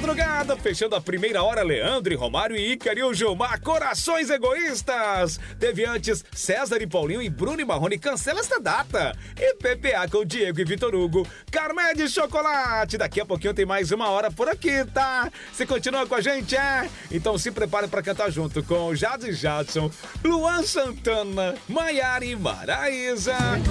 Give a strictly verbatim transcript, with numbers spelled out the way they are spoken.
madrugada, fechando a primeira hora, Leandro e Romário e Ícaro e o Gilmar, Corações Egoístas. Teve antes César e Paulinho e Bruno e Marrone, Cancela Esta Data. E P P A com Diego e Vitor Hugo, Carmé de Chocolate. Daqui a pouquinho tem mais uma hora por aqui, tá? Você continua com a gente, é? Então se prepare pra cantar junto com Jade Jadson, Luan Santana, Maiara e Maraísa.